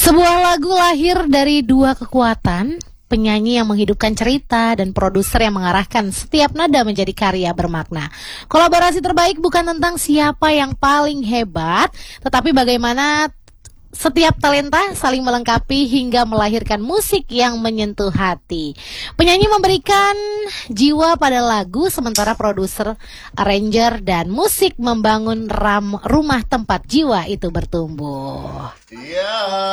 Sebuah lagu lahir dari dua kekuatan, penyanyi yang menghidupkan cerita dan produser yang mengarahkan setiap nada menjadi karya bermakna. Kolaborasi terbaik bukan tentang siapa yang paling hebat, tetapi bagaimana setiap talenta saling melengkapi hingga melahirkan musik yang menyentuh hati. Penyanyi memberikan jiwa pada lagu, sementara produser, arranger, dan musik membangun rumah tempat jiwa itu bertumbuh. Ya,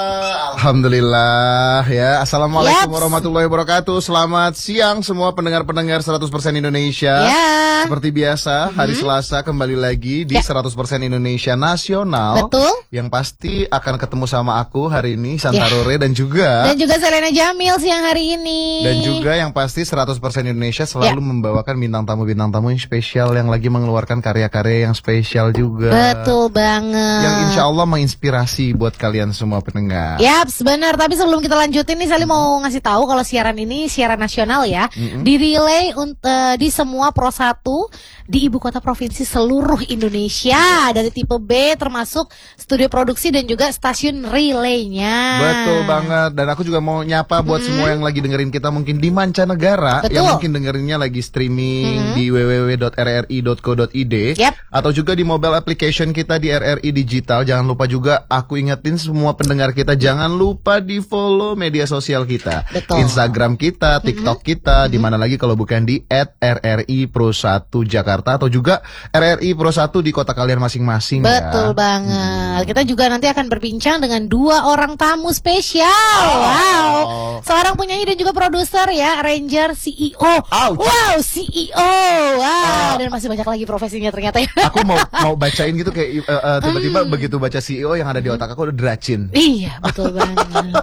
alhamdulillah ya. Assalamualaikum warahmatullahi wabarakatuh. Selamat siang semua pendengar-pendengar 100% Indonesia. Seperti biasa, hari Selasa kembali lagi di 100% Indonesia Nasional. Betul. Yang pasti akan ketemu sama aku hari ini, Santarore, dan juga Selena Jamil siang hari ini. Dan juga yang pasti 100% Indonesia selalu membawakan bintang tamu yang spesial yang lagi mengeluarkan karya-karya yang spesial juga. Betul banget. Yang insya Allah menginspirasi buat kalian semua pendengar. Yaps, benar. Tapi sebelum kita lanjutin nih, Sally mau ngasih tahu kalau siaran ini siaran nasional ya. Di-relay di semua Pro 1 di ibu kota provinsi seluruh Indonesia, dari tipe B termasuk studio produksi dan juga stasiun relaynya. Betul banget. Dan aku juga mau nyapa buat semua yang lagi dengerin kita mungkin di mancanegara. Betul. Yang mungkin dengerinnya lagi streaming di www.rri.co.id atau juga di mobile application kita di RRI Digital. Jangan lupa juga aku ingetin semua pendengar kita, jangan lupa di follow media sosial kita. Betul. Instagram kita, TikTok kita, di mana lagi kalau bukan di @RRI Pro 1 Jakarta atau juga RRI Pro 1 di kota kalian masing-masing. Betul banget. Kita juga nanti akan berbincang dengan dua orang tamu spesial. Wow. Seorang penyanyi dan juga produser ya, arranger, CEO. Wow, CEO. Wow, dan masih banyak lagi profesinya ternyata ya. Aku mau bacain gitu kayak tiba-tiba begitu baca CEO yang ada di otak aku udah Dracin. Iya, betul banget.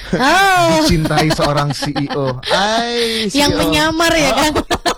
Dicintai seorang CEO. Yang menyamar ya kan.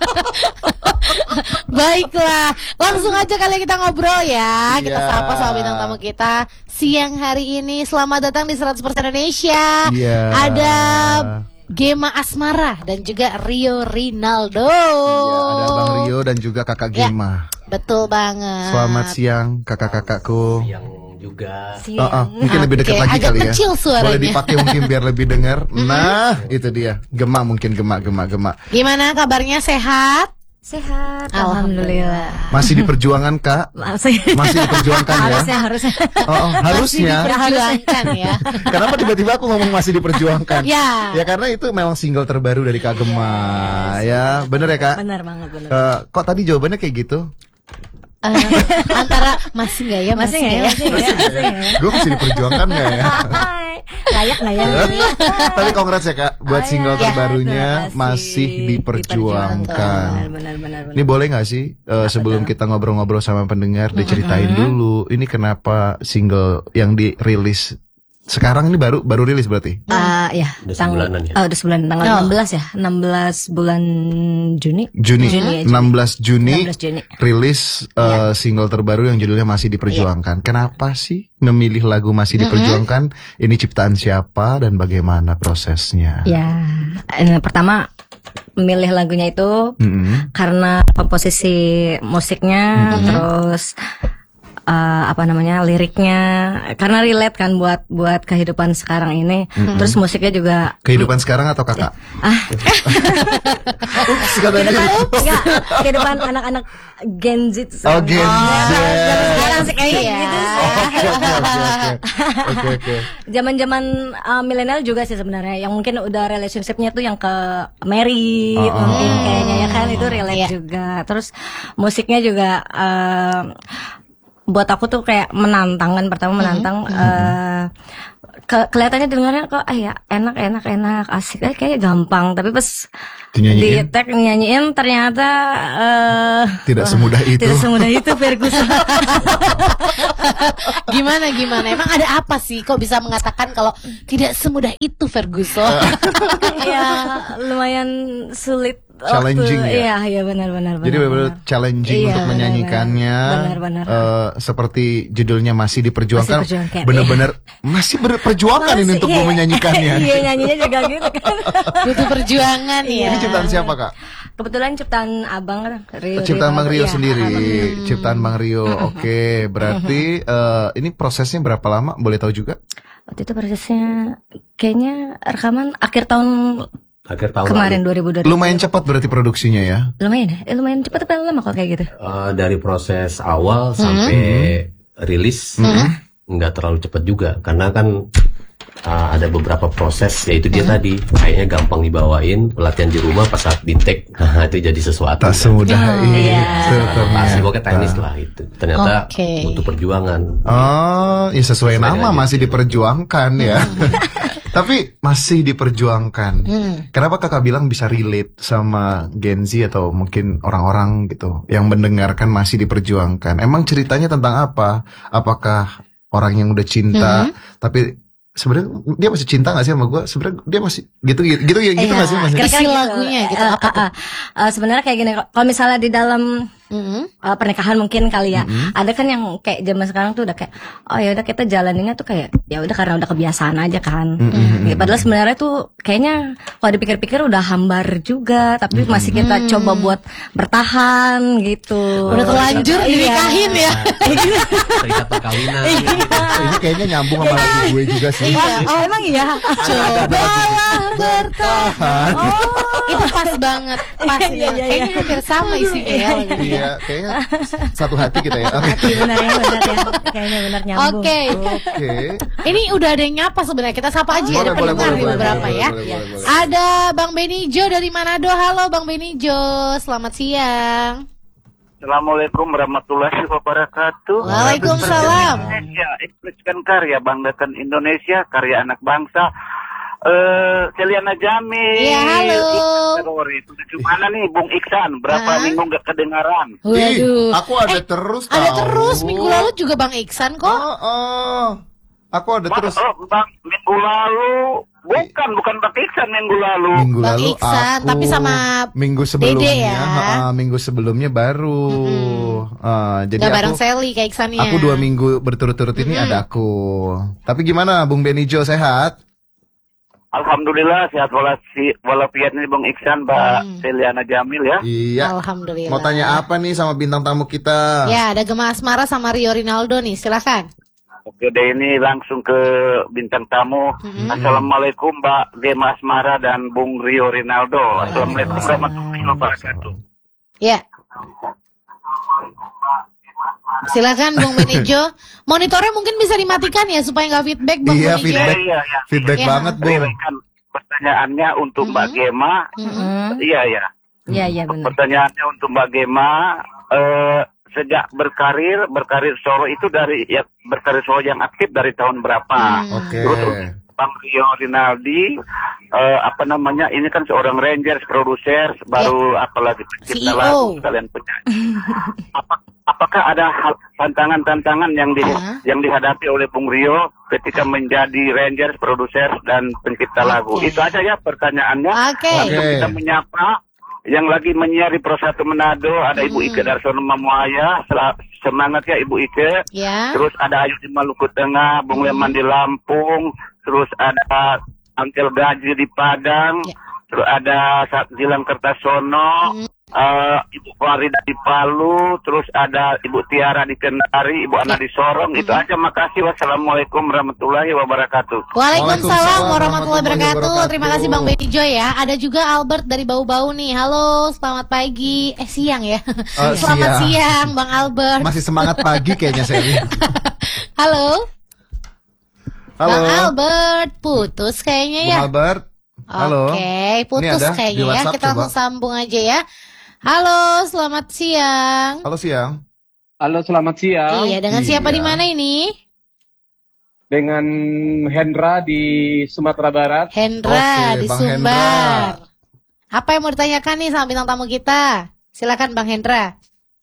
Baiklah, langsung aja kali kita ngobrol ya. Kita sapa sama bintang tamu kita siang hari ini. Selamat datang di 100% Indonesia. Ada Gema Asmara dan juga Rio Rinaldo. Ada Abang Rio dan juga Kakak Gema. Betul banget. Selamat siang kakak-kakakku. Juga. Mungkin lebih dekat lagi agak kali ya. Kecil suaranya. Boleh dipakai mungkin biar lebih dengar. Nah, itu dia. Gema mungkin Gema. Gimana kabarnya, sehat? Sehat, alhamdulillah. Masih diperjuangkan Kak? Masih diperjuangkan ya? Harusnya. Harusnya. Diperjuangkan ya. Kenapa tiba-tiba aku ngomong masih diperjuangkan? Ya karena itu memang single terbaru dari Kak Gema. Ya, bener ya Kak? Benar banget, benar. Kok tadi jawabannya kayak gitu? Antara masih nggak ya? Masih nggak ya? Gue masih diperjuangkan nggak ya? Layak nggak ya? Tapi congrats ya Kak, buat single terbarunya masih diperjuangkan. Benar. Ini boleh nggak sih sebelum kita ngobrol-ngobrol sama pendengar, diceritain dulu ini kenapa single yang dirilis sekarang ini baru rilis berarti? Ya. Udah sebulanan ya? Udah sebulan, tanggal 16 ya, 16 bulan Juni. 16 Juni rilis single terbaru yang judulnya Masih Diperjuangkan. Kenapa sih memilih lagu Masih Diperjuangkan? Ini ciptaan siapa dan bagaimana prosesnya? Ya, pertama memilih lagunya itu karena komposisi musiknya, terus liriknya, karena relate kan buat kehidupan sekarang ini. Terus musiknya juga kehidupan sekarang atau kakak? Enggak, kehidupan anak-anak Gen Z. Gen Z. Sekarang sih kayak gitu. Oke. Zaman-zaman milenial juga sih sebenarnya, yang mungkin udah relationship-nya tuh yang ke married mungkin kayaknya ya kan, itu relate juga. Terus musiknya juga buat aku tuh kayak menantang kan, pertama menantang. Kelihatannya dengarnya kok ya enak asik, kayak gampang, tapi pas di tag nyanyiin ternyata tidak semudah itu Ferguson. Gimana emang ada apa sih kok bisa mengatakan kalau tidak semudah itu Ferguson? Ya lumayan sulit, challenging ya. Iya benar. Jadi benar-benar challenging untuk menyanyikannya. Benar. Seperti judulnya Masih Diperjuangkan. Benar-benar masih berperjuangan ini untuk menyanyikannya. Iya, nyanyinya juga gitu kan. Butuh perjuangan ya. Ini ciptaan siapa Kak? kebetulan ciptaan Abang Rio. Ciptaan Bang Rio iya, sendiri, ciptaan Bang Rio. Oke, berarti ini prosesnya berapa lama? Boleh tahu juga? Waktu itu prosesnya kayaknya rekaman akhir tahun kemarin 2020. Lumayan cepat berarti produksinya ya? Lumayan cepat tapi lama kok kayak gitu. Dari proses awal sampai rilis nggak terlalu cepat juga, karena kan ada beberapa proses, yaitu dia tadi kayaknya gampang dibawain, pelatihan di rumah pas saat di take, nah itu jadi sesuatu. Tak semudah itu. Pasti pokoknya teknis lah itu. Ternyata butuh perjuangan. Oh, ya sesuai nama masih diperjuangkan ya. Tapi masih diperjuangkan. Kenapa kakak bilang bisa relate sama Gen Z atau mungkin orang-orang gitu yang mendengarkan masih diperjuangkan? Emang ceritanya tentang apa? Apakah orang yang udah cinta tapi sebenarnya dia masih cinta nggak sih sama gue? Sebenarnya dia masih gitu nggak sih masih? Isi lagunya gitu apa tuh? Sebenarnya kayak gini, kalau misalnya di dalam pernikahan mungkin kali ya, ada kan yang kayak zaman sekarang tuh udah kayak, oh ya udah kita jalaninnya tuh kayak ya udah karena udah kebiasaan aja kan. Ya, padahal sebenarnya tuh kayaknya kalau dipikir-pikir udah hambar juga, tapi masih kita coba buat bertahan gitu. Udah terlanjur dinikahin ya. Cerita perkawinan. Ini kayaknya nyambung sama lagu gue juga sih. Oh emang iya. Cobalah bertahan. Itu pas banget. Pas ya. Kayaknya hampir sama isinya ya. Iya, kayaknya satu hati kita ya. Benar ya. Kayaknya benar nyambung. Oke. Ini udah ada yang nyapa sebenarnya. Kita sapa aja ya. Ada pendengar nih beberapa ya. Ada Bang Benijo dari Manado. Halo Bang Benijo, selamat siang. Assalamualaikum warahmatullahi wabarakatuh. Waalaikumsalam. Indonesia, ekspresikan karya, banggakan Indonesia, karya anak bangsa. Celiana Jamil. Iya, halo. Itu gimana nih Bung Iksan? Berapa minggu nggak kedengaran? Waduh. Aku ada terus tahu. Ada terus minggu lalu juga Bang Iksan kok. Aku ada terus. Bang, minggu lalu bukan Bang Iksan minggu lalu. Minggu Bang lalu Iksan, aku tapi sama minggu sebelumnya, Dede ya. minggu sebelumnya baru. Jadi Gak bareng aku Sally kayak Iksannya. aku 2 minggu berturut-turut ini ada aku. Tapi gimana Bung Benijo, sehat? Alhamdulillah sehat walafiat nih Bung Iksan, Mbak Celiana Jamil ya. Iya. Alhamdulillah. Mau tanya apa nih sama bintang tamu kita? Ya, ada Gemma Asmara sama Rio Rinaldo nih, silakan. Oke deh, ini langsung ke bintang tamu. Assalamualaikum Mbak Gemma Asmara dan Bung Rio Rinaldo. Assalamualaikum warahmatullahi wabarakatuh. Ya. Silakan Bung Benijo. Monitornya mungkin bisa dimatikan ya supaya nggak feedback Bang Iya, Benijo. feedback Iya. banget Bung. Pertanyaannya untuk Mbak Gemma. Iya benar. Pertanyaannya untuk Mbak Gemma. Sejak berkarir solo itu berkarir solo yang aktif dari tahun berapa? Oke. Terus Bang Rio Rinaldi, ini kan seorang Rangers, produser, baru apalagi pencipta CEO. lagu, kalian penyanyi. Apakah ada tantangan-tantangan yang dihadapi oleh Bung Rio ketika menjadi Rangers, produser dan pencipta lagu? Itu aja ya pertanyaannya. Langsung kita menyapa yang lagi menyiari Pro 1 Manado, ada Ibu Ike Darsono Mamuaya, semangat ya Ibu Ike. Ya. Terus ada Ayu di Maluku Tengah, Bung Leman di Lampung, terus ada Angkel Gaji di Padang, terus ada Gilang Kertasono, Ibu Farida di Palu, terus ada Ibu Tiara di Kendari, Ibu Ana di Sorong. Itu aja, makasih. Wassalamualaikum warahmatullahi wabarakatuh. Waalaikumsalam warahmatullahi wabarakatuh. Terima kasih Bang Benijo ya. Ada juga Albert dari Bau-Bau nih. Halo, selamat pagi. Siang ya. Selamat siang Bang Albert. Masih semangat pagi kayaknya saya. Halo. Halo. Bang Albert, putus kayaknya ya. Bang Albert. Halo. Oke, putus Ini ada kayaknya di ya. WhatsApp, Kita langsung coba. sambung aja ya. Halo, selamat siang. Halo siang. Halo, selamat siang. Iya, dengan siapa di mana ini? Dengan Hendra di Sumatera Barat. Hendra Oke, di Bang Sumbar. Apa yang mau ditanyakan nih sama bintang tamu kita? Silakan Bang Hendra.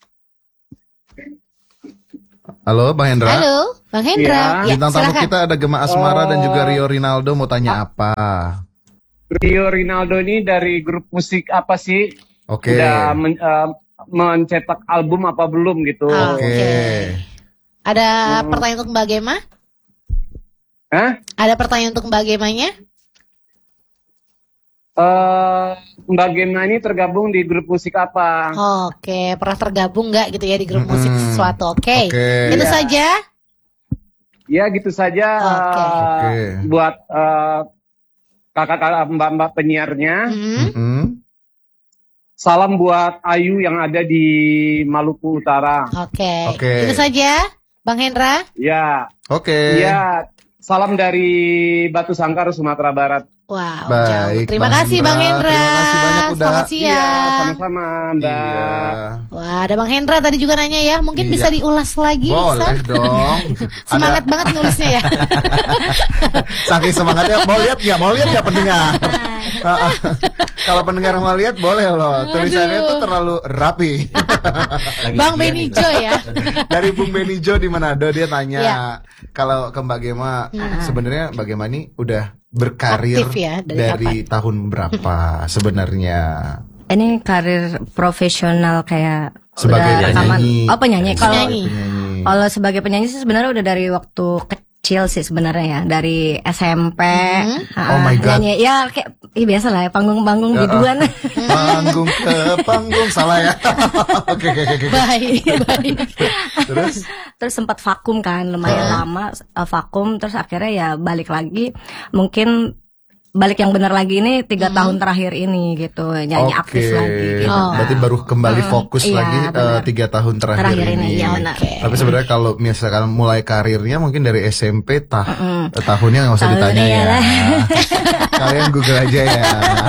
Halo Bang Hendra. Halo, Bang Hendra. Iya. Bintang tamu silakan. kita ada Gemma Asmara dan juga Rio Rinaldo, mau tanya apa? Rio Rinaldo ini dari grup musik apa sih? Oke. Udah mencetak album apa belum gitu? Oke. Ada pertanyaan untuk Mbak Gemma? Hah? Ada pertanyaan untuk Mbak Gemanya? Mbak Gemma ini tergabung di grup musik apa? Oke, pernah tergabung nggak gitu ya di grup musik sesuatu? Oke. Oke. Itu saja. Ya gitu saja. Oke. Buat kakak-kakak mbak-mbak penyiarnya. Salam buat Ayu yang ada di Maluku Utara. Oke. Oke. Itu saja, Bang Hendra. Ya. Oke. Ya. Salam dari Batu Sangkar, Sumatera Barat. Wow, Baik, jauh. Terima Bang kasih Hendra. Bang Hendra. Terima kasih banyak udah. Selamat Iya, siang. sama-sama, Mbak. Iya. Wah, ada Bang Hendra tadi juga nanya ya. Mungkin Iya. bisa diulas lagi, Boleh Iksan? dong. Semangat banget nulisnya ya. Saking semangatnya, mau lihat nggak pendengar? Kalau pendengar mau lihat boleh loh. Tulisannya Aduh. tuh terlalu rapi. Bang Benny Jo ya. Dari Bung Benny Jo di Manado dia tanya, Iya. kalau ke Mbak Gema, sebenarnya Mbak Gema ini udah berkarir Aktif ya, dari tahun berapa sebenarnya? Ini karir profesional kayak Sebagai udah rekaman. penyanyi. Oh, penyanyi. Kalau Penyanyi. kalau sebagai penyanyi sih sebenarnya udah dari waktu kecil sih sebenarnya ya, dari SMP. Oh my God. Nyanyi ya kayak biasa lah ya, panggung-panggung biduan. Panggung ke panggung, salah ya? Oke. Baik. Terus? Terus sempat vakum kan, lumayan lama vakum, terus akhirnya ya balik lagi. Mungkin balik yang benar lagi ini 3 tahun terakhir ini gitu, nyanyi aktif lagi gitu. Berarti baru kembali fokus Iya, lagi benar. 3 tahun terakhir ini. Iya benar. Tapi sebenarnya kalau misalkan mulai karirnya mungkin dari SMP tahunnya nggak usah Tahunnya ditanya ya. lah. Kalian Google aja ya.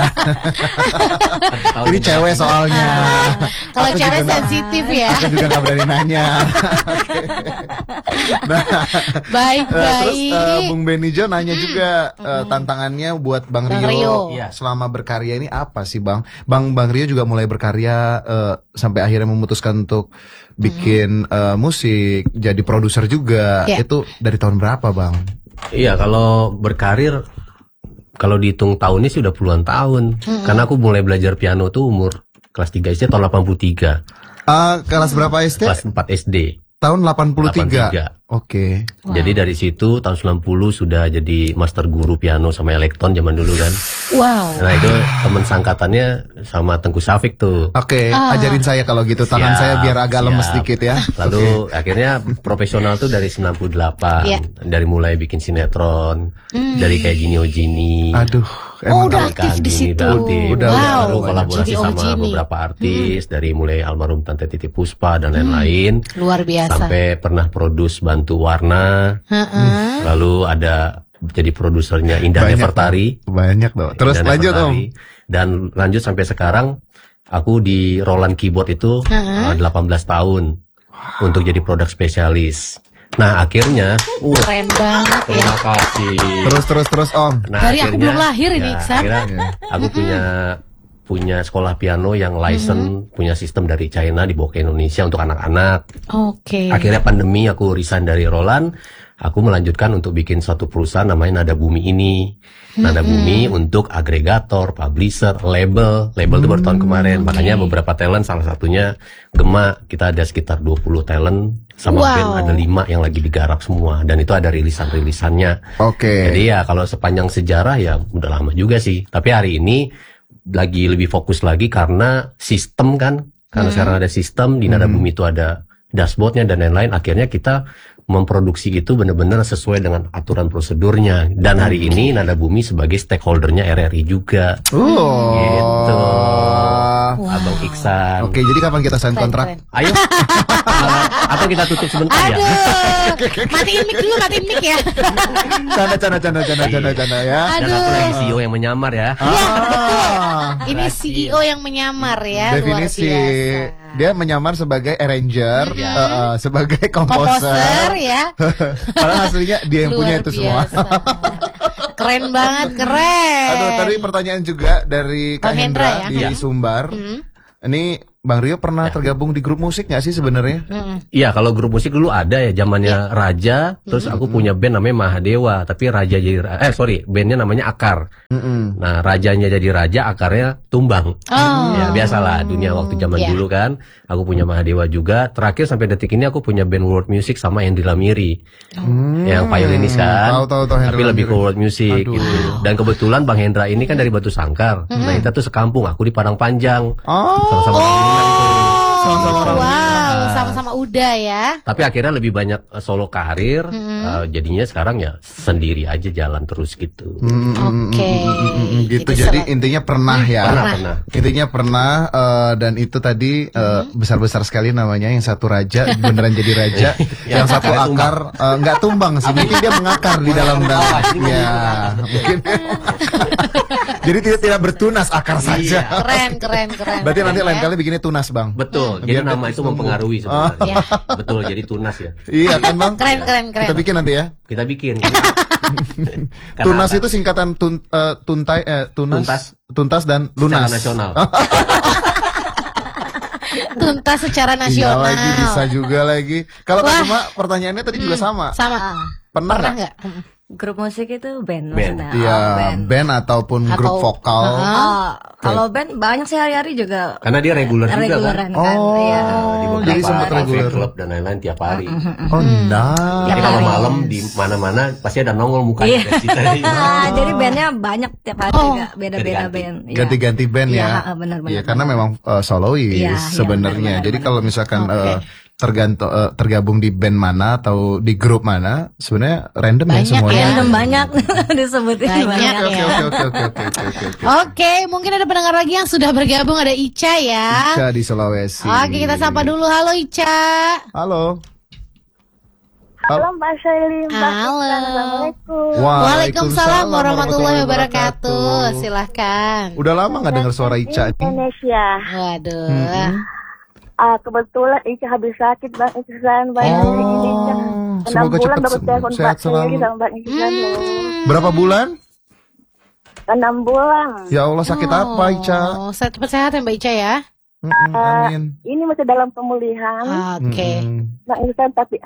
Ini cewek soalnya. Kalau Aku cewek juga nggak- sensitif ya. Aku juga nggak berani nanya. Oke. Nah, Baik. terus Bung Benny Jo nanya juga tantangannya buat Bang Bang Rio, Rio. Iya. selama berkarya ini apa sih Bang? Bang Rio juga mulai berkarya sampai akhirnya memutuskan untuk bikin musik, jadi produser juga. Iya. Itu dari tahun berapa Bang? Iya, kalau berkarir, kalau dihitung tahunnya sih udah puluhan tahun. Karena aku mulai belajar piano tuh umur kelas 3 SD tahun 83. Kelas berapa SD? Kelas 4 SD. Tahun 83. 83. Oke. Jadi dari situ tahun 90 sudah jadi master guru piano sama elektron zaman dulu kan. Wow. Nah itu teman sangkatannya sama Tengku Safik tuh. Oke, ajarin saya kalau gitu. Tangan Siap, saya biar agak lemes siap. dikit ya. Lalu akhirnya profesional tuh dari 98. Iya. Dari mulai bikin sinetron, dari kayak Gini Ojini. Aduh, Oh, emang udah kalau- aktif di situ. Udah, Wow. Baru kolaborasi Jadi sama Ojini. beberapa artis dari mulai almarhum Tante Titi Puspa dan lain-lain. Luar biasa. Sampai pernah produce Bantu Warna. Lalu ada jadi produsernya Indah Banyak, Nefertari. banyak dong. Terus Indah lanjut Om. Nefertari. Dan lanjut sampai sekarang aku di Roland Keyboard itu 18 tahun untuk jadi produk spesialis. Nah akhirnya Keren banget ya. terima kasih. Terus Om. Nah, Dari aku belum lahir ini, Iksan. akhirnya aku punya sekolah piano yang license, punya sistem dari China dibawa ke Indonesia untuk anak-anak. Oke. Akhirnya pandemi aku resign dari Roland, aku melanjutkan untuk bikin suatu perusahaan namanya Nada Bumi ini. Nada Bumi untuk agregator, publisher, label itu baru tahun kemarin. Makanya beberapa talent, salah satunya Gema, kita ada sekitar 20 talent, sama Wow. band ada 5 yang lagi digarap semua. Dan itu ada rilisan-rilisannya. Oke. Jadi ya kalau sepanjang sejarah ya udah lama juga sih. Tapi hari ini lagi lebih fokus lagi karena sistem kan. Karena sekarang ada sistem, di Nada Bumi itu ada dashboardnya dan lain-lain. Akhirnya kita memproduksi itu benar-benar sesuai dengan aturan prosedurnya. Dan hari ini Nada Bumi sebagai stakeholdernya RRI juga. Gitu. Abang Iksan. Oke, jadi kapan kita sign Keren, kontrak? keren. Ayo. Atau kita tutup sebentar ya. Aduh. Matiin mic dulu, matiin mic ya. Canda ya. Dan aku lagi CEO yang menyamar ya. Ini CEO yang menyamar ya. Definisi Luar biasa. dia menyamar sebagai arranger, sebagai Komposer komposer. ya. Padahal aslinya dia yang punya Luar itu semua. biasa. Keren banget, keren. Aduh, tadi pertanyaan juga dari Kak Bang Hendra Hendra ya? di Sumbar. Ini Bang Rio pernah tergabung di grup musik nggak sih sebenarnya? Iya, kalau grup musik dulu ada ya zamannya Raja, terus aku punya band namanya Mahadewa, tapi Raja jadi bandnya namanya Akar. Nah, rajanya jadi raja, akarnya tumbang. Ya biasalah dunia waktu zaman dulu kan. Aku punya Mahadewa juga. Terakhir sampai detik ini aku punya band world music sama Hendri Lamiri. Yang violinis kan. Tahu, Tapi lebih ke world music gitu. Dan kebetulan Bang Hendra ini kan dari Batu Sangkar. Nah, kita tuh sekampung, aku di Padang Panjang. Sama-sama sama-sama udah ya. Tapi akhirnya lebih banyak solo karir, jadinya sekarang ya sendiri aja jalan terus gitu. Oke. Gitu. Jadi intinya pernah ya. Pernah. Intinya pernah dan itu tadi besar-besar sekali namanya. Yang satu raja beneran jadi raja, yang satu akar nggak tumbang sih. Mungkin dia mengakar di dalam ya. Mungkin. Jadi tidak bertunas, akar saja. Keren. Berarti nanti lain kali bikinnya tunas, Bang. Betul. Jadi nama itu mempengaruhi sebenarnya. Betul. Jadi tunas ya. Iya kan, Bang? Keren. Kita bikin nanti ya. Kita bikin. Tunas itu singkatan tuntas dan lunas. Secara nasional. Tuntas secara Iya nasional. lagi, bisa juga lagi. Kalau Kak Cuma pertanyaannya tadi juga sama. Pernah nggak? Grup musik itu band. Iya, band ataupun grup vokal. Kalau band banyak sih hari-hari juga. Karena dia reguler juga kan. Reguleran kan. Iya. Di jadi sempat beberapa reguler. klub dan lain-lain tiap hari. Jadi Jadi kalau malam di mana-mana pasti ada nongol mukanya dari situ. Jadi bandnya banyak tiap hari juga beda-beda band. Iya. Ganti-ganti band ya. Iya, benar-benar. Iya, karena memang solois Iya, sebenarnya. benar, Jadi kalau misalkan tergabung di band mana atau di grup mana, sebenarnya random ya semuanya. Random banyak disebutin banyak. Oke. Oke, mungkin ada pendengar lagi yang sudah bergabung, ada Ica ya. Ica di Sulawesi. Oke, kita sapa dulu. Halo Ica. Halo. Halo Mbak Shelly, Mbak Halo. Iksan, Assalamualaikum. Waalaikumsalam warahmatullahi wabarakatuh. Silahkan. Udah lama nggak dengar suara Ica nih? Indonesia. Waduh. Kebetulan Ica habis sakit Bang Iksan, banyak ini Ica. 6 Semoga bulan cepat baru telepon sehat Mbak Shelly selalu. sama Mbak Iksan loh. Berapa bulan? 6 bulan. Ya Allah, sakit apa Ica? Cepat sehat ya Mbak Ica ya. Amin. Ini masih dalam pemulihan. Oke. Mbak Iksan tapi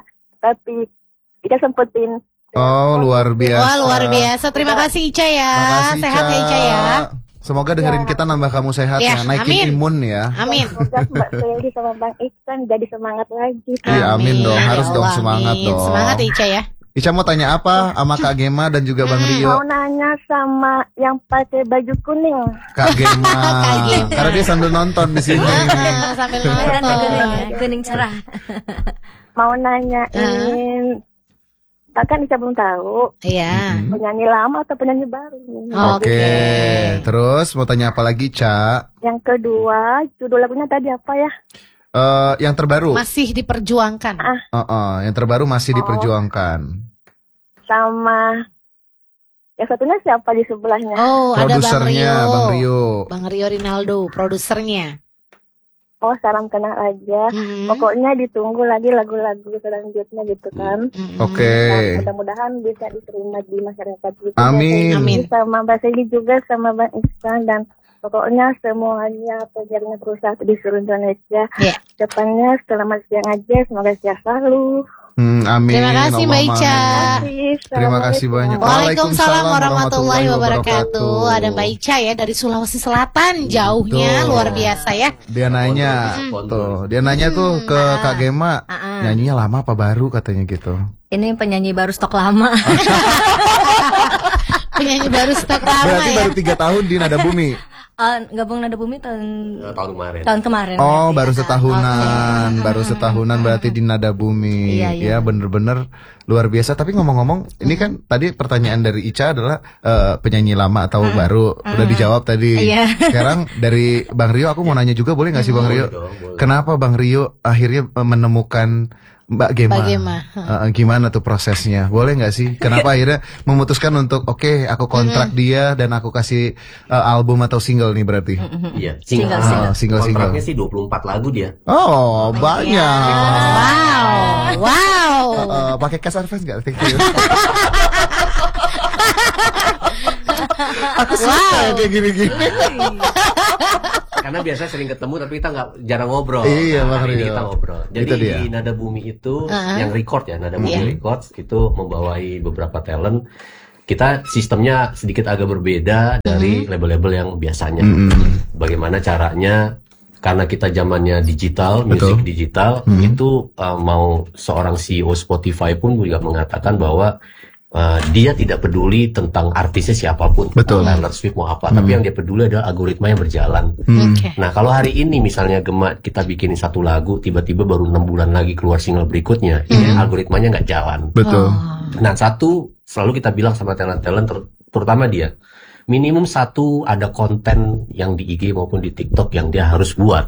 Ica sempetin. Oh, luar biasa. Wah, luar biasa. Terima kasih Ica ya. Makasih, Sehat ya Ica ya. Semoga dengerin kita nambah kamu sehat Ya, ya, naikin amin. imun ya. Amin. Semoga Mbak Shelly sama Bang Iksan jadi semangat lagi. Iya, amin dong. Harus Ya dong Allah, semangat amin. dong. Semangat ya Ica ya. Ica mau tanya apa sama Kak Gema dan juga Bang Rio? Mau nanya sama yang pakai baju kuning. Kak Gema. Gema. Karena dia sambil nonton di sini. Sambil Kan nonton. kuning cerah. Mau nanyain, bahkan Ica belum tahu Iya. penyanyi lama atau penyanyi baru. Oke. Terus mau tanya apa lagi, Ca? Yang kedua, judul lagunya tadi apa ya? Yang terbaru. Masih diperjuangkan. Yang terbaru masih diperjuangkan. Sama yang satunya siapa di sebelahnya? Oh, ada Bang Produsernya Rio. Bang Rio. Bang Rio Rinaldo, produsernya. Oh, salam kenal aja. Pokoknya ditunggu lagi lagu-lagu selanjutnya gitu kan. Oke. Nah, mudah-mudahan bisa diterima di masyarakat gitu. Amin. Amin. Sama Mbak Segi juga sama Bang Iksan dan pokoknya semuanya penjaringan perusahaan di seluruh Indonesia. Iya. Depannya selamat siang aja, semoga sehat selalu. Amin. Terima kasih Mbak Allahumma Ica. amin. Terima kasih banyak. Waalaikumsalam warahmatullahi wabarakatuh. Ada Mbak Ica ya dari Sulawesi Selatan, jauhnya Betul. luar biasa ya. Dia nanya, tuh, dia nanya tuh ke Kak Gema, nyanyinya lama apa baru katanya gitu. Ini penyanyi baru stok lama. Penyanyi baru stok lama Berarti ya. baru 3 tahun di Nada Bumi. Gabung Nada Bumi tahun kemarin. Tahun kemarin. Oh, ya. baru setahunan, baru setahunan berarti di Nada Bumi. Iya, iya. Ya, bener-bener luar biasa. Tapi ngomong-ngomong, ini kan tadi pertanyaan dari Ica adalah penyanyi lama atau baru. Udah dijawab tadi. Iya. Sekarang dari Bang Rio, aku mau nanya juga, boleh nggak sih Bang Rio? Boleh. Kenapa Bang Rio akhirnya menemukan Mbak Gema? Mbak Gema. Gimana tuh prosesnya? Boleh nggak sih? Kenapa akhirnya memutuskan untuk oke, aku kontrak dia dan aku kasih album atau single nih berarti? Iya, Single. Kontraknya sih 24 lagu dia. Oh, banyak. Wow. Pakai cash advance nggak? Aku suka yang kayak gini-gini. Kan Karena biasa sering ketemu tapi kita jarang ngobrol. Iya, hari ini kita ngobrol. Jadi di Nada Bumi itu yang record ya, Nada Bumi Records itu membawai beberapa talent. Kita sistemnya sedikit agak berbeda dari label-label yang biasanya. Bagaimana caranya? Karena kita zamannya digital, musik digital, itu mau seorang CEO Spotify pun juga mengatakan bahwa dia tidak peduli tentang artisnya siapapun, Taylor Swift mau apa, tapi yang dia peduli adalah algoritma yang berjalan. Nah, kalau hari ini misalnya Gema kita bikinin satu lagu, tiba-tiba baru 6 bulan lagi keluar single berikutnya, ini algoritmanya nggak jalan. Nah, selalu kita bilang sama talent-talent, terutama dia, minimum satu ada konten yang di IG maupun di TikTok yang dia harus buat.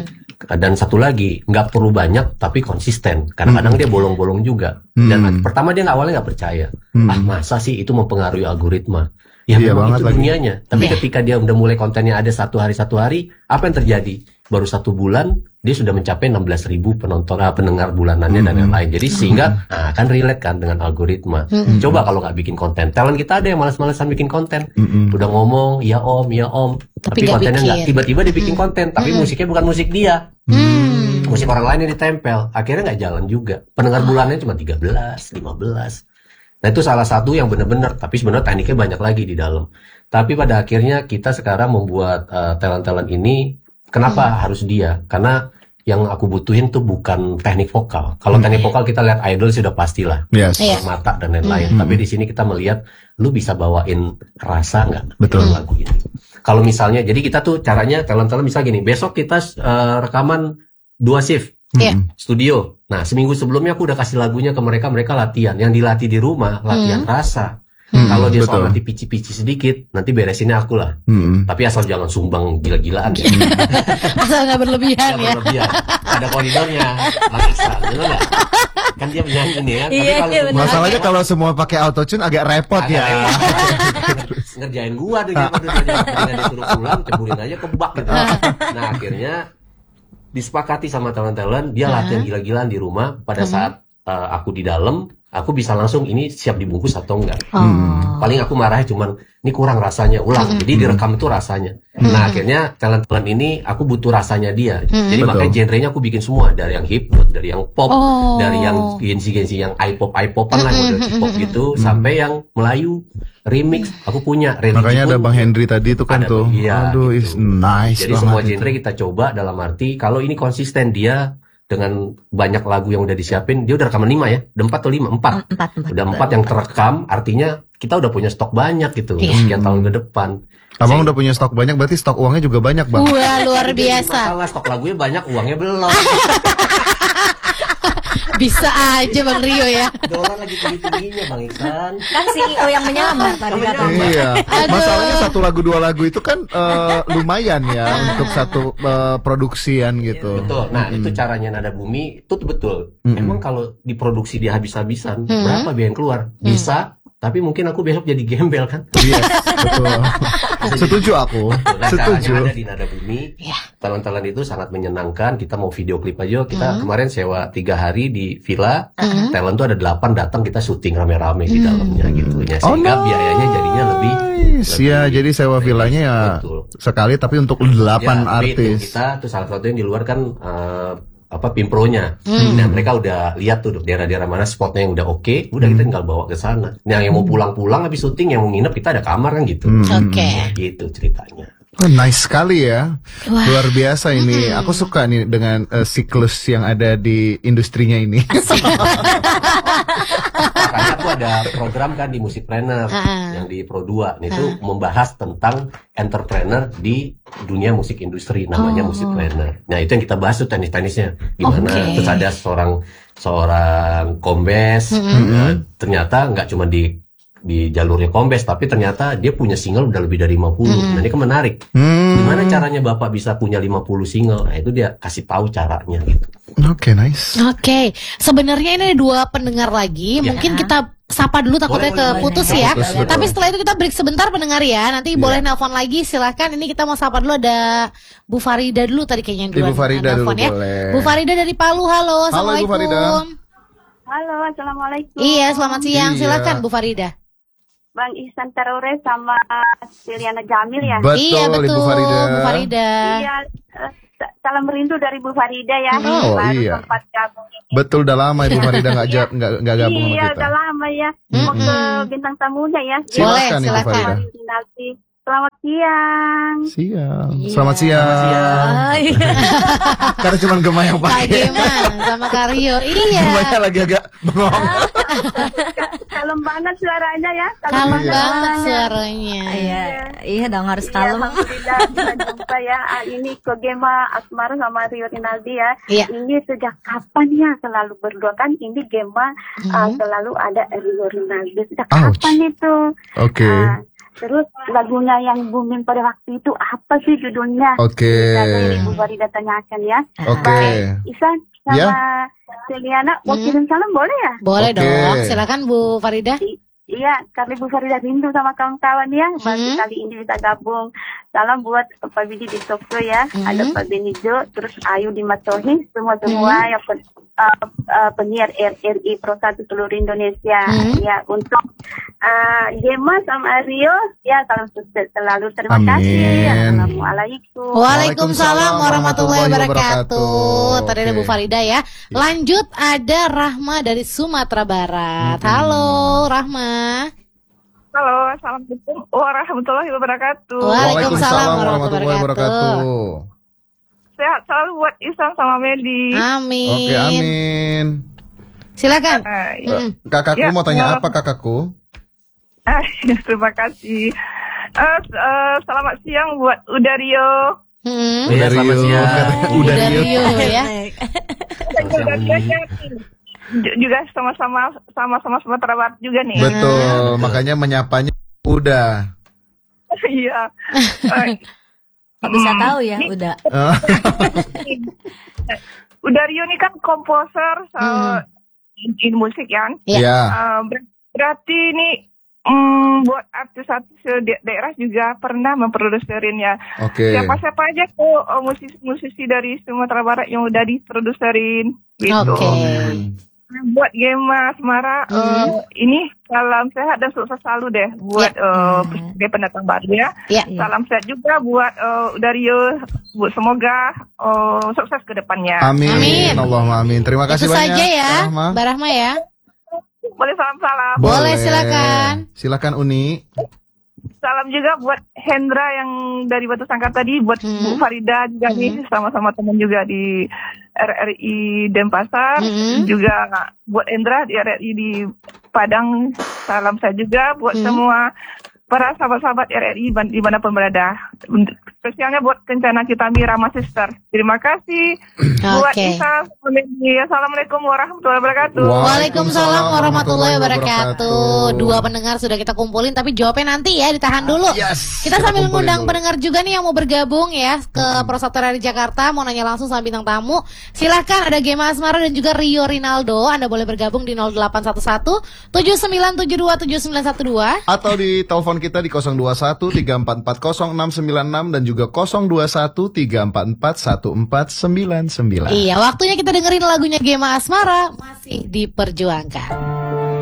Dan satu lagi, nggak perlu banyak tapi konsisten. Kadang-kadang dia bolong-bolong juga. Dan pertama dia awalnya nggak percaya. Masa sih itu mempengaruhi algoritma? Ya memang itu dunianya. Tapi ketika dia udah mulai kontennya ada satu hari, apa yang terjadi? Baru 1 bulan dia sudah mencapai 16.000 pendengar bulanannya dan yang lain. Jadi sehingga kan relate kan dengan algoritma. Coba kalau nggak bikin konten, talent kita ada yang malas-malasan bikin konten. Udah ngomong ya om, tapi kontennya nggak. Tiba-tiba dia bikin konten, tapi musiknya bukan musik dia. Musik orang lain yang ditempel. Akhirnya nggak jalan juga. Pendengar bulanannya cuma 13, 15. Nah itu salah satu yang benar-benar. Tapi sebenarnya tekniknya banyak lagi di dalam. Tapi pada akhirnya kita sekarang membuat talent-talent ini. Kenapa harus dia? Karena yang aku butuhin tuh bukan teknik vokal. Kalau teknik vokal kita lihat idol sudah pastilah, mata dan lain-lain. Tapi di sini kita melihat, lu bisa bawain rasa nggak lagu ini? Kalau misalnya, jadi kita tuh caranya talent-talent misalnya gini, besok kita rekaman 2 shift studio. Nah seminggu sebelumnya aku udah kasih lagunya ke mereka latihan. Yang dilatih di rumah latihan rasa. Kalau dia soal nanti pici-pici sedikit, nanti beresinnya aku lah. Tapi asal jangan sumbang gila-gilaan ya. Asal nggak berlebihan ya. Ada koridornya. Bang Iksan, bener nggak? Kan dia penyanyi nih ya. Tapi kalau masalahnya kalau semua pakai autotune agak repot ya. Ngerjain gua dengan dia suruh pulang, ceburin aja ke bak gitu. Nah akhirnya disepakati sama talent-talent, dia latihan gila-gilaan di rumah. Pada saat aku di dalam, aku bisa langsung ini siap dibungkus atau enggak. Paling aku marahnya cuman ini kurang rasanya, ulang. Jadi direkam itu rasanya. Nah akhirnya talent-talent ini aku butuh rasanya dia. Jadi makanya genrenya aku bikin semua, dari yang hip hop, dari yang pop, dari yang gensi-gensi yang i-popan lah, model hip-hop gitu, sampai yang Melayu remix. Aku punya religi. Makanya ada Bang Henry tadi itu kan tuh. Aduh, gitu. Nice. Jadi semua genre kita coba dalam arti kalau ini konsisten dia dengan banyak lagu yang udah disiapin, dia udah rekaman 5 ya, udah 4 atau 5? 4. Udah 4 yang terekam, artinya kita udah punya stok banyak gitu, sekian tahun ke depan. Abang udah punya stok banyak, berarti stok uangnya juga banyak, Bang. Wah, luar biasa. Masalah stok lagunya banyak, uangnya belum. Bisa aja Bang Rio ya. Dolar lagi tinggi-tingginya Bang Iksan. Kan CEO yang menyamar tadi katanya. Iya. Masalahnya 1 lagu 2 lagu itu kan lumayan ya untuk satu produksian gitu. Betul. Nah itu caranya Nada Bumi itu betul. Emang kalau diproduksi dia habis-habisan, berapa biaya yang keluar? Bisa. Tapi mungkin aku besok jadi gembel kan? Yes, betul. Setuju aku. Nah, setuju. Ada di Nada Bumi. Talent-talent itu sangat menyenangkan. Kita mau video klip aja. Kita kemarin sewa 3 hari di villa. Talent tuh ada 8 datang, kita syuting rame-rame di dalamnya gitu. Ya, sehingga biayanya jadinya lebih. Ya, jadi sewa villanya ya sekali tapi untuk 8 artis. Kita tuh salah satu yang di luar kan Pimpronya. Nah mereka udah lihat tuh daerah-daerah mana spotnya yang udah oke, udah kita tinggal bawa ke sana. Nah yang mau pulang-pulang habis syuting, yang mau nginep kita ada kamar kan gitu. Gitu ceritanya. Nice sekali ya. Luar biasa ini. Aku suka nih dengan siklus yang ada di industrinya ini. Makanya aku ada program kan di Musikpreneur yang di Pro 2 itu membahas tentang entrepreneur di dunia musik industri, namanya Musikpreneur. Nah itu yang kita bahas tuh tenis-tenisnya gimana. Terus ada seorang kombes, ternyata nggak cuma di jalurnya kombes, tapi ternyata dia punya single udah lebih dari 50. Nah ini kan menarik. Gimana caranya Bapak bisa punya 50 single? Nah itu dia kasih tahu caranya gitu. Oke, nice. Oke, sebenarnya ini ada 2 pendengar lagi. Mungkin kita sapa dulu, takutnya keputus ya. Tapi setelah itu kita break sebentar pendengar ya. Nanti boleh nelpon lagi, silahkan. Ini kita mau sapa dulu, ada Bu Farida dulu tadi kayaknya duluan. Bu Farida dulu ya. boleh. Bu Farida dari Palu, halo. Assalamualaikum. Ibu Farida. Halo, assalamualaikum. Iya, selamat siang. Silakan Bu Farida. Bang Ihsan Tarore sama Siliana Jamil ya. Betul, Iya betul, Ibu Farida. Bu Farida. Iya, salam rindu dari Bu Farida ya. Oh, Baru iya. sempat gabung ini. Betul, udah lama Ibu Farida nggak gabung sama Iya, kita. udah lama ya. Mau ke bintang tamunya ya. Boleh, Silakan, Ibu silakan. Farida. Nanti. Selamat siang. Siang. Iya. Selamat siang. Karena cuma Gema yang Kak pakai. Geman sama Karyo. Iya. Gemanya lagi agak bengong. Kalem banget suaranya ya. Kalem Iya. banget suaranya. Iya dong harus Iya, kalem. alhamdulillah bisa jumpa ya. Ini ke Gema Asmara sama Rio Rinaldi ya. Iya. Ini sejak kapan ya selalu berdua kan? Ini Gema selalu ada Rio Rinaldi. Sejak Ouch. kapan itu? Oke. Terus lagunya yang booming pada waktu itu apa sih judulnya? Oke. Dari Ibu Farida tanyakan ya. Oke. Isan sama Ya. Seliana mau kirim salam boleh ya? Boleh Oke. dong. Silakan Bu Farida. Iya, karena Bu Farida rindu sama kawan-kawan ya. Baru kali ini bisa gabung. Salam buat Pak Bidi di Tokyo ya. Ada Pak Benijo, terus Ayu di Matohi, semua yang penyiar RRI Pro 1 seluruh Indonesia. Ya, untuk Gema sama Rio, ya salam sukses selalu. Terima Amin. kasih. Assalamualaikum. Waalaikumsalam warahmatullahi wabarakatuh. Tadi ada Bu Oke. Farida ya. Lanjut ada Rahma dari Sumatera Barat. Halo Rahma. Halo, assalamualaikum warahmatullahi wabarakatuh. Waalaikumsalam warahmatullahi wabarakatuh. Sehat selalu buat Ihsan sama Medi. Amin. Oke, amin. Silakan. Kakakku Ya, mau tanya malam. apa kakakku? Terima kasih. Selamat siang buat Udario. Iya, selamat siang. Udah Udah Rio ya. Juga sama-sama Sumatera Barat juga nih. Betul, makanya menyapanya udah. Iya. Bisa tahu ya udah. Udario ini kan komposer in musik ya. Iya. Berarti ini buat artis-artis daerah juga pernah memproduserin ya. Oke. Siapa-siapa aja tuh musisi-musisi dari Sumatera Barat yang udah diproduserin gitu. Oke. Buat Gema Asmara, ini salam sehat dan sukses selalu deh buat dia pendatang baru ya. Ya. Salam sehat juga buat Udario, buat semoga sukses ke depannya. Amin. Amin. Allahumma amin. Terima kasih Itu banyak. saja ya, Rahma. Mbak Rahma ya. Boleh salam-salam. Boleh, silakan. Silakan Uni. Salam juga buat Hendra yang dari Batu Sangkar tadi, buat Bu Farida juga nih, sama-sama teman juga di RRI Denpasar, juga buat Hendra di RRI di Padang. Salam saya juga buat semua para sahabat-sahabat RRI dimanapun berada. Spesialnya buat Kencana kita Rama Sister. Terima kasih buat Oke. Isa. Assalamualaikum warahmatullahi wabarakatuh. Waalaikumsalam warahmatullahi wabarakatuh. Dua pendengar sudah kita kumpulin, tapi jawabnya nanti ya, ditahan dulu. Yes. Kita sambil kumpulin ngundang dulu. pendengar juga nih yang mau bergabung ya ke Pro 1 RRI Jakarta, mau nanya langsung sama bintang tamu. Silahkan, ada Gema Asmara dan juga Rio Rinaldo. Anda boleh bergabung di 0811 7972 7912. Atau di telepon kita di 021 3440 696 dan juga 021 344 1499. Iya, waktunya kita dengerin lagunya Gema Asmara, Masih Diperjuangkan.